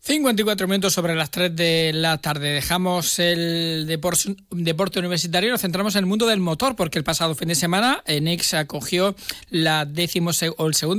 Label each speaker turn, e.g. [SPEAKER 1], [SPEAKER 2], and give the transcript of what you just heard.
[SPEAKER 1] 54 minutos sobre las 3 de la tarde. Dejamos el deporte universitario y nos centramos en el mundo del motor, porque el pasado fin de semana NEX acogió el segundo